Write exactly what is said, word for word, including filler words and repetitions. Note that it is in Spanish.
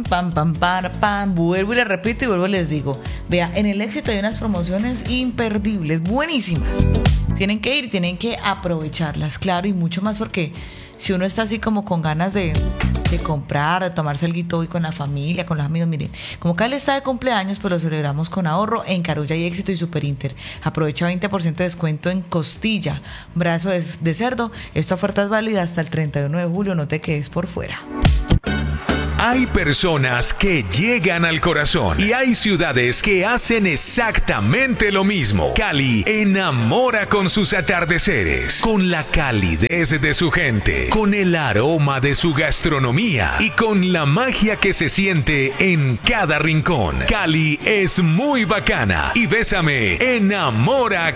pam, pam, pam, pam. Vuelvo y les repito y vuelvo y les digo. Vea, en el Éxito hay unas promociones imperdibles, buenísimas. Tienen que ir y tienen que aprovecharlas, claro, y mucho más porque si uno está así como con ganas de, de comprar, de tomarse algo hoy con la familia, con los amigos, miren, como Cali está de cumpleaños, pues lo celebramos con ahorro en Carulla y Éxito y Super Inter. Aprovecha veinte por ciento de descuento en costilla, brazo de, de cerdo. Esta oferta es válida hasta el treinta y uno de julio, no te quedes por fuera. Hay personas que llegan al corazón y hay ciudades que hacen exactamente lo mismo. Cali enamora con sus atardeceres, con la calidez de su gente, con el aroma de su gastronomía y con la magia que se siente en cada rincón. Cali es muy bacana y Bésame enamora